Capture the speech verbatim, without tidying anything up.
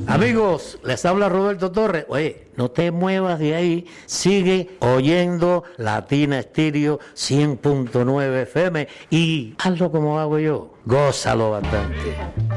Amigos, les habla Roberto Torres. Oye, no te muevas de ahí, sigue oyendo Latina Estéreo cien punto nueve F M y hazlo como hago yo, gózalo bastante.